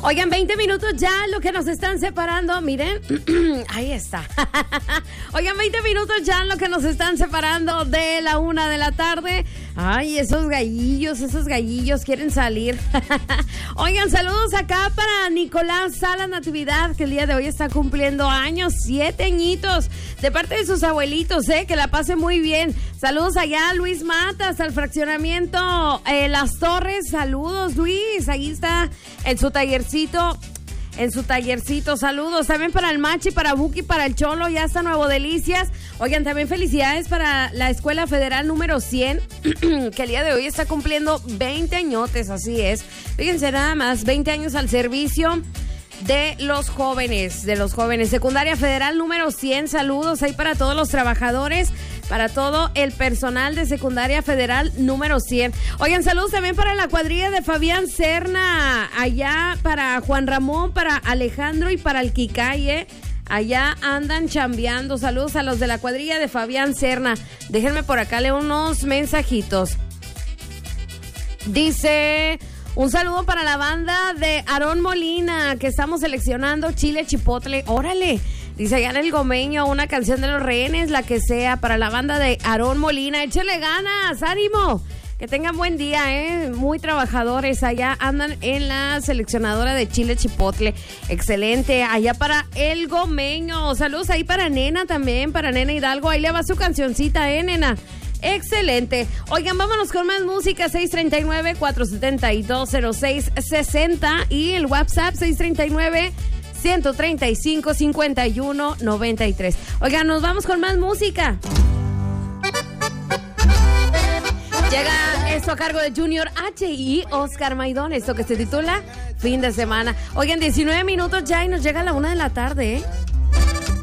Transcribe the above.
Oigan, 20 minutos ya lo que nos están separando. Miren, ahí está. Oigan, 20 minutos ya lo que nos están separando de la 1 de la tarde. Ay, esos gallillos quieren salir. Oigan, saludos acá para Nicolás Salas Natividad, que el día de hoy está cumpliendo años, 7 añitos, de parte de sus abuelitos, que la pase muy bien. Saludos allá a Luis Matas, al fraccionamiento Las Torres. Saludos, Luis, ahí está en su tallercito. Saludos también para el Machi, para Buki, para el Cholo, ya está Nuevo Delicias. Oigan, también felicidades para la Escuela Federal número 100, que el día de hoy está cumpliendo 20 añotes, así es. Fíjense nada más, 20 años al servicio de los jóvenes. Secundaria Federal número 100, saludos ahí para todos los trabajadores, para todo el personal de Secundaria Federal número 100. Oigan, saludos también para la cuadrilla de Fabián Serna, allá para Juan Ramón, para Alejandro y para el Kikaye. Allá andan chambeando. Saludos a los de la cuadrilla de Fabián Serna. Déjenme por acá leer unos mensajitos. Dice... un saludo para la banda de Aarón Molina, que estamos seleccionando chile chipotle. ¡Órale! Dice allá en el Gomeño, una canción de los Rehenes, la que sea, para la banda de Aarón Molina. ¡Échale ganas! ¡Ánimo! Que tengan buen día, muy trabajadores. Allá andan en la seleccionadora de chile chipotle. Excelente. Allá para el Gomeño. Saludos ahí para Nena también, para Nena Hidalgo. Ahí le va su cancioncita, Nena. Excelente. Oigan, vámonos con más música. 639-472-0660 y el WhatsApp 639-135-5193. Oigan, nos vamos con más música. Llega esto a cargo de Junior H y Oscar Maidón, esto que se titula Fin de Semana. Oigan, 19 minutos ya y nos llega a la 1 de la tarde,